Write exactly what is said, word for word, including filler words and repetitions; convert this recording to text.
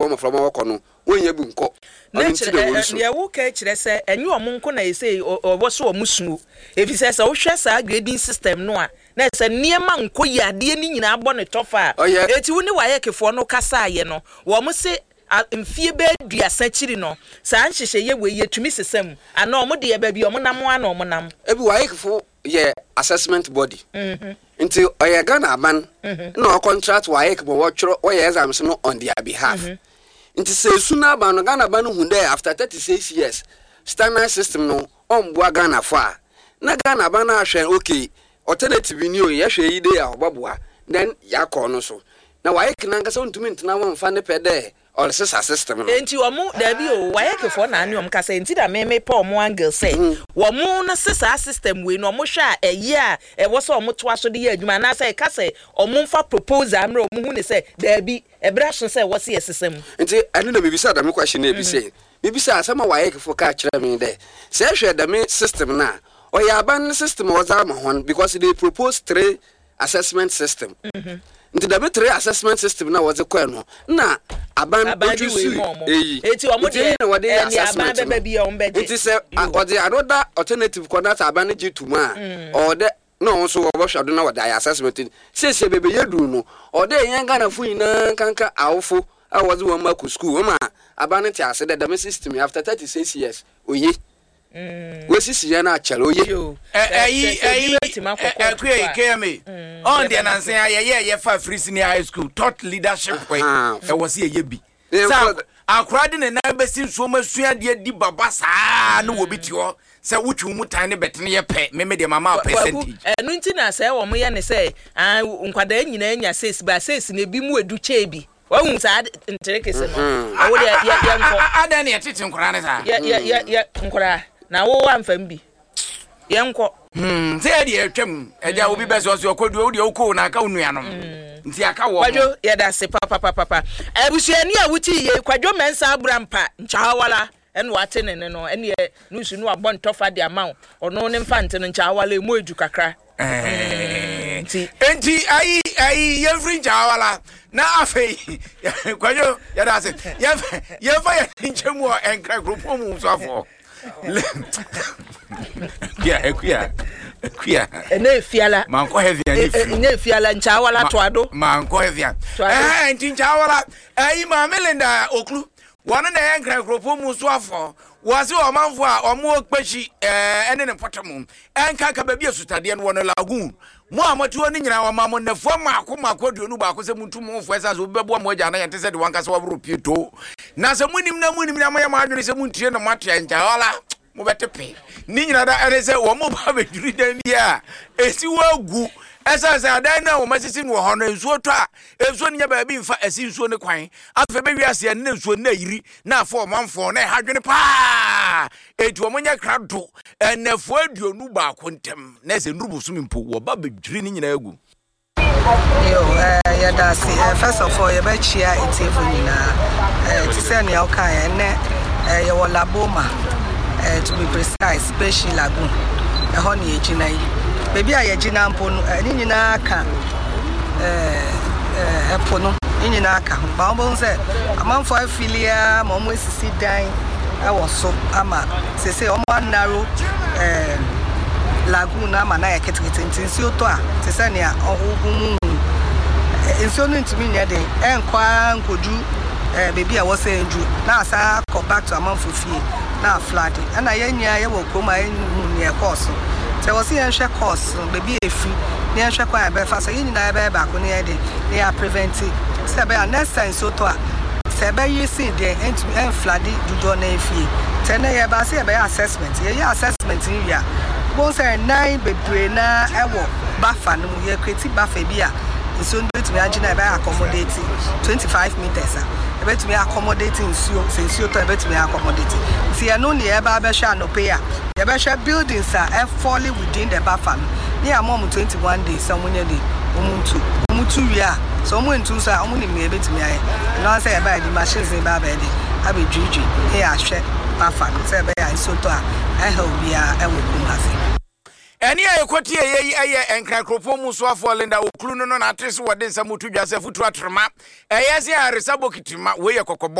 from from wako no when you bunko ya wuka kire se enyu omunko na yese obo so omusu efi se se wo hwe sa grading system no a na se niema nko yade ni nyina abo ne tofa eti wo ni waye kefo no kasa aye no wo mo se mfie be duasa chiri no sa nhihye ye we yetumi sesam ana omo de ba bi omo nam ana omo nam ebi waye kefo ye assessment body mhm nti oye Ghana ban no contract waye kefo wo chro oye exams no on their behalf nti se suna ban no Ghana ban hu there after thirty-six years standard system no on boa Ghana fa na Ghana ban na hwe okay alternative ni o ye hwe yi dey a obaboa then yakọ no so na waye kinanga so ntumi ntena won fa ne pede all system no enti omo da bi o waye kefo na ani om kasa enti da me me pa omo angle say omo na sisa system we no omo hwa eyi a e wo so omo to aso de ya adwuma na say kasa omo mfa proposal amre omo hu ne say da bi e bra so say wo se yesesem enti ani na me bisa da me question na bi say me bisa asama waye kefo ka kire me de say hwe da me system na o ya ban system was am hon because they propose three assessment system mhm nti da me three assessment system na was ekwa no na aban produce eyi eti omo de na wode assessment aban beba bia ombe de nti se ode another alternative conduct aban G two ma or de no so wo hwa do na wode assessment se se bebe yedu no ode yan Ghana fu ina kanka awofo a was one ma ku school ma aban ti ase da me system after thirty-six years oye Mm. We see ya na chalo ye. Eh eh eh eh eh K M A. On the nanse ya ye ye fa free senior high school taught leadership way. E was ye ye bi. Sa akrade ne na besi nso masua de di baba saa na wo biti ho. Se wutwu mutan ne betene ye pe me me de mama percentage. Enu nti na se wo mo ye ne se ah nkwada nyina anya six ba six na bi mu edu chebi. Wahun sa nterekese no. Awo de ya ya nko. Ada ne tete nkora ne sa. Ya ya ya nkora. Na wo wa mfam bi yenko hmm se de atwam eja obi beso so kodu wo de wo na aka onua no nti aka wo Kwadwo ye da se papa papa papa abusuani a wuti ye Kwadwo mensa abrampa nchawala en wate ne no ene nusu no abon tofa de amaw ono ne mfante no nchawala emu edu kakra eh nti enti ai ai ye free nchawala na afei Kwadwo ye da se ye ye fa ye nchemu enkra group mu so afo yeah ekuya ekuya ene fiala manko heavy ani fi ene fiala nchawala to ado manko heavy eh nti nchawala eh ma Melinda Oklu wona na yankra kropo mu so afọ wase o manfo a omo okpachi eh ene ne potomu enka ka ba bi asutade no wono lagoon mo amatuo ni nyina wa mamo nefo maako maako duonu ba ko se muntu mo fo esa so bebo mo agya na yente se de wanka se wabro pieto na se munim na munim na mo ya ma adwene se muntie no matia nchaala mo betepe ni nyina da ere se wo mo ba beduri dan dia esi wagu esa se adan na wo masisi no ho no ensuo to a ensuo nya ba bi mfa esi ensuo ne kwan afa be wiase na ensuo na yiri na afọ manfo na hadwene pa etu wo nya krado enefo aduonu ba ko ntem na se nrubu sumimpo wo ba beduri ni nyina agu yo eh ya da si first of all ye ba chia itefu nyina eh ti se ne ya ka ya ne eh ye wo laboma eh to be precise special lagoon eh ho ne ejina yi baby a ye jina mpo no ni nyina aka eh eh epo no ni nyina aka ba mo se amanfo afilia ma mo sisi dan e wo so ama se se o mo narrow eh lagoon ama na ya ketekete ntinsi oto a se se ne a ohugu enso no ntumi nya de enkwa nkodu eh baby a wo se nju na asa go back to amanfo fie na flood ana yenya ye wo koma enhu ne course se wo se enhwe course baby efi ne enhwe kwa e be fa so yin na e be ba ko ne de ne ya prevent se be next time so to a se be yi sin de entumi en flood dudo na efi te ne ye ba se be assessment ye ye assessment ni ya bo se nine bebre na e wo bafa no ye create bafa bi a so ndo me agina be accommodate twenty-five meters a be to me accommodate nsuo nsuo to be to me accommodate ti e no ne e ba be hwa no pay a ye be hwa buildings a e fall within the buffer ne amom twenty-one days so munye de omuntu omuntu wi a so omuntu so omu ni me be to me aye no say e ba di machines e ba ba de abi juju e a hwe buffer so be ya nsuo to a e ha obi a e wo kumase eni ayekoti eyi eye enkra kropo mu so afọ Linda Oklu no na atese wode nsamutu dwase futu atrema eyese aresabo kitima we ye kokko